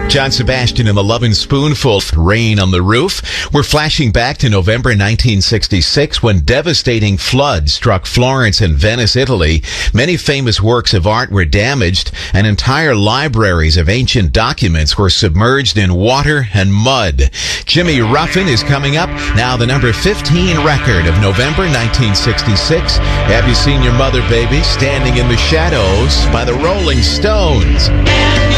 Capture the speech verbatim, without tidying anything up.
John Sebastian and the Lovin' Spoonful, Rain on the Roof. We're flashing back to November nineteen sixty-six when devastating floods struck Florence and Venice, Italy. Many famous works of art were damaged, and entire libraries of ancient documents were submerged in water and mud. Jimmy Ruffin is coming up. Now the number fifteen record of November nineteen sixty-six. Have You Seen Your Mother, Baby? Standing in the Shadows by the Rolling Stones.